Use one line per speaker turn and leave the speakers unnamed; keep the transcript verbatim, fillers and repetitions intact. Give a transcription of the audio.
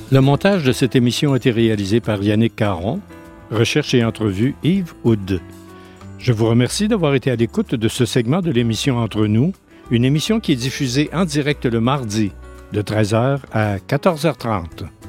Le montage de cette émission a été réalisé par Yannick Caron. Recherche et entrevue Yves Houd. Je vous remercie d'avoir été à l'écoute de ce segment de l'émission Entre nous, une émission qui est diffusée en direct le mardi de treize heures à quatorze heures trente.